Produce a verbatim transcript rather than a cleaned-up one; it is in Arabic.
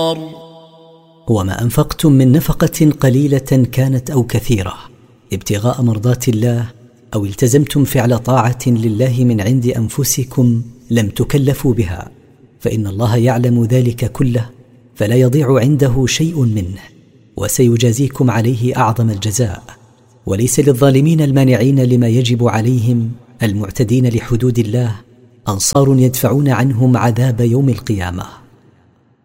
وما أنفقتم من نفقة قليلة كانت أو كثيرة ابتغاء مرضات الله أو التزمتم فعل طاعة لله من عند أنفسكم لم تكلفوا بها، فإن الله يعلم ذلك كله فلا يضيع عنده شيء منه، وسيجازيكم عليه أعظم الجزاء. وليس للظالمين المانعين لما يجب عليهم المعتدين لحدود الله أنصار يدفعون عنهم عذاب يوم القيامة.